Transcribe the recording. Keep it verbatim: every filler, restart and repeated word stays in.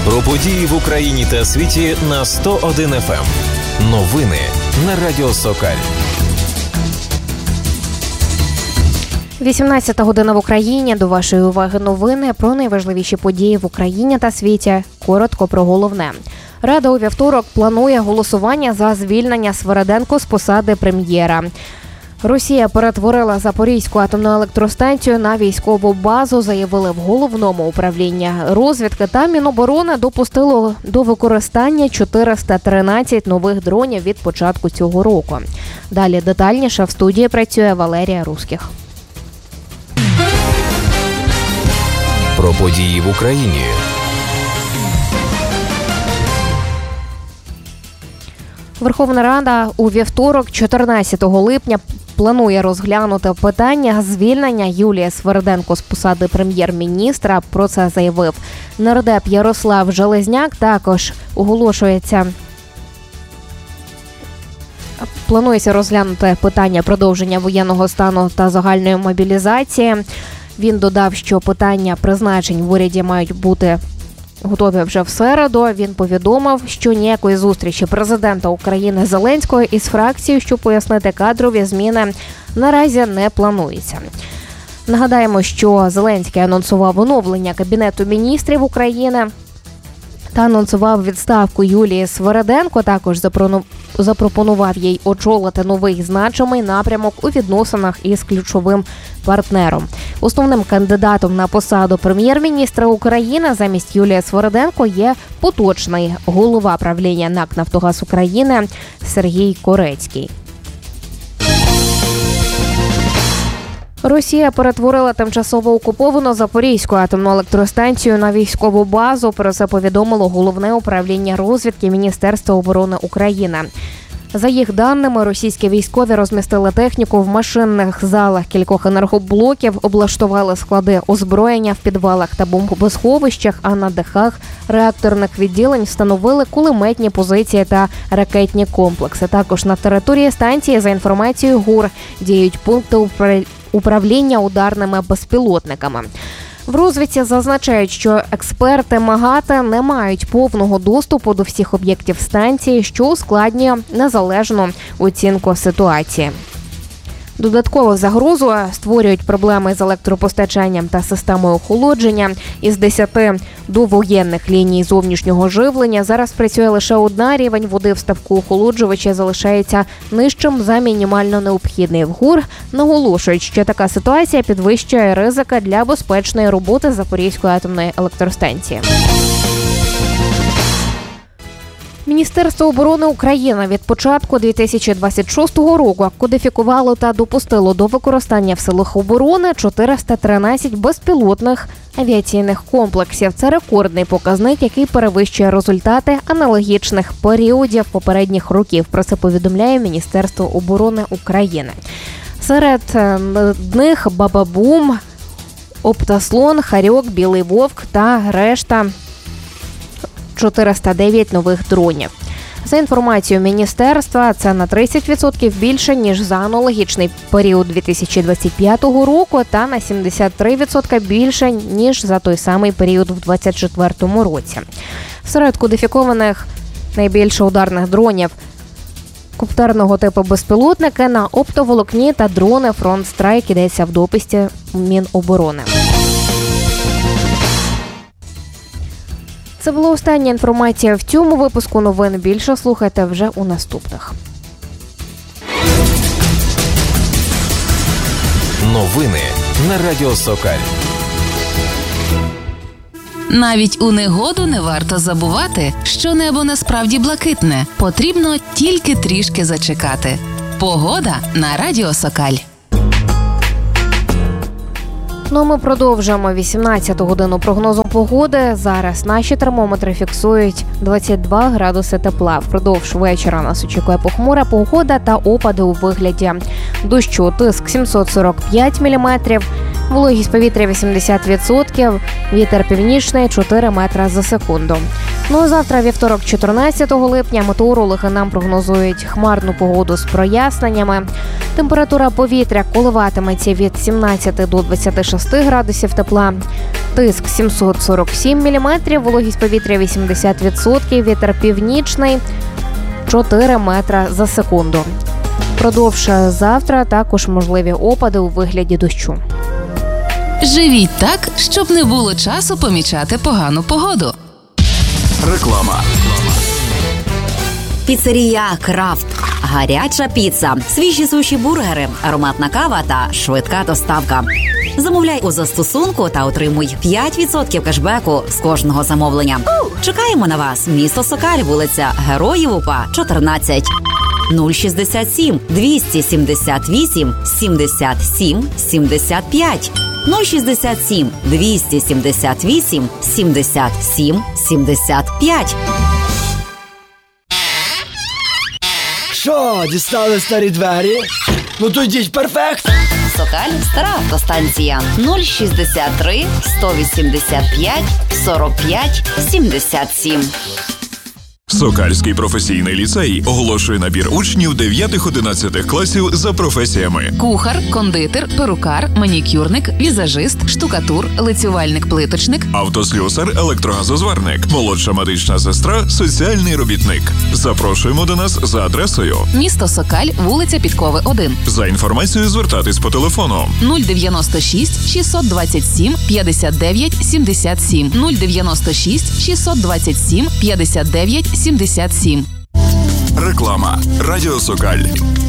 Про події в Україні та світі на сто один еф ем. Новини на Радіо Сокаль. вісімнадцята година в Україні. До вашої уваги новини про найважливіші події в Україні та світі. Коротко про головне. Рада у вівторок планує голосування за звільнення Свериденко з посади прем'єра. Росія перетворила Запорізьку атомну електростанцію на військову базу, заявили в Головному управлінні розвідки, та Міноборони допустило до використання чотириста тринадцять нових дронів від початку цього року. Далі детальніше в студії працює Валерія Руських. Про події в Україні. Верховна Рада у вівторок, чотирнадцятого липня, планує розглянути питання звільнення Юлії Свериденко з посади прем'єр-міністра. Про це заявив нардеп Ярослав Железняк. Також оголошується Планується розглянути питання продовження воєнного стану та загальної мобілізації. Він додав, що питання призначень в уряді мають бути готові вже в середу. Він повідомив, що ніякої зустрічі президента України Зеленського із фракцією, щоб пояснити кадрові зміни, наразі не планується. Нагадаємо, що Зеленський анонсував оновлення Кабінету міністрів України та анонсував відставку Юлії Свериденко. Також запропонував їй очолити новий значимий напрямок у відносинах із ключовим партнером. Основним кандидатом на посаду прем'єр-міністра України замість Юлії Свериденко є поточний голова правління НАК «Нафтогаз України» Сергій Корецький. Росія перетворила тимчасово окуповану Запорізьку атомну електростанцію на військову базу. Про це повідомило Головне управління розвідки Міністерства оборони України. За їх даними, російські військові розмістили техніку в машинних залах кількох енергоблоків, облаштували склади озброєння в підвалах та бомбосховищах, а на дахах реакторних відділень встановили кулеметні позиції та ракетні комплекси. Також на території станції, за інформацією ГУР, діють пункти управління ударними безпілотниками. В розвідці зазначають, що експерти МАГАТЕ не мають повного доступу до всіх об'єктів станції, що ускладнює незалежну оцінку ситуації. Додаткову загрозу створюють проблеми з електропостачанням та системою охолодження. Із десяти довоєнних ліній зовнішнього живлення зараз працює лише одна. Рівень води в ставку охолоджувача залишається нижчим за мінімально необхідний. В ГУР наголошують, що така ситуація підвищує ризики для безпечної роботи Запорізької атомної електростанції. Міністерство оборони України від початку дві тисячі двадцять шостого року кодифікувало та допустило до використання в силах оборони чотириста тринадцять безпілотних авіаційних комплексів. Це рекордний показник, який перевищує результати аналогічних періодів попередніх років. Про це повідомляє Міністерство оборони України. Серед них Бабабум, Оптаслон, Харьок, Білий Вовк та решта чотириста дев'ять нових дронів. За інформацією міністерства, це на тридцять відсотків більше, ніж за аналогічний період дві тисячі двадцять п'ятого року та на сімдесят три відсотки більше, ніж за той самий період в двадцять четвертому році. Серед кодифікованих найбільше ударних дронів коптерного типу безпілотники на оптоволокні та дрони Front Strike, йдеться в дописі Міноборони. Це була остання інформація в цьому випуску новин. Більше слухайте вже у наступних. Новини на Радіо Сокаль. Навіть у негоду не варто забувати, що небо насправді блакитне. Потрібно тільки трішки зачекати. Погода на Радіо Сокаль. Ну, ми продовжуємо вісімнадцяту годину прогнозу погоди. Зараз наші термометри фіксують двадцять два градуси тепла. Впродовж вечора нас очікує похмура погода та опади у вигляді дощу. Тиск сімсот сорок п'ять міліметрів, вологість повітря вісімдесят відсотків, вітер північний чотири метри за секунду. Ну а завтра, вівторок, чотирнадцятого липня, метеорологи нам прогнозують хмарну погоду з проясненнями. Температура повітря коливатиметься від сімнадцяти до двадцяти шести градусів тепла. Тиск сімсот сорок сім міліметрів, вологість повітря вісімдесят відсотків, вітер північний чотири метри за секунду. Продовж завтра також можливі опади у вигляді дощу. Живіть так, щоб не було часу помічати погану погоду. Реклама. Піцерія «Крафт». Гаряча піца, свіжі суші-бургери, ароматна кава та швидка доставка. Замовляй у застосунку та отримуй п'ять відсотків кешбеку з кожного замовлення. Чекаємо на вас. Місто Сокаль, вулиця Героїв УПА, чотирнадцять. нуль шістдесят сім двісті сімдесят вісім сімдесят сім сімдесят п'ять. нуль шістдесят сім двісті сімдесят вісім сімдесят сім сімдесят п'ять. Що, дістали старі двері? Ну то йдіть, перфект! Сокаль, стара автостанція. нуль шістдесят три сто вісімдесят п'ять сорок п'ять сімдесят сім. Сокальський професійний ліцей оголошує набір учнів дев'ятих-одинадцятих класів за професіями: Кухар, кондитер, перукар, манікюрник, візажист, штукатур, лицювальник-плиточник, автослюсар, електрогазозварник, молодша медична сестра, соціальний робітник. Запрошуємо до нас за адресою: місто Сокаль, вулиця Підкови, один. За інформацією звертатись по телефону нуль дев'яносто шість шістсот двадцять сім п'ятдесят дев'ять сімдесят сім. нуль дев'яносто шість шістсот двадцять сім п'ятдесят дев'ять сімдесят сім. Реклама. Радіо Сокаль.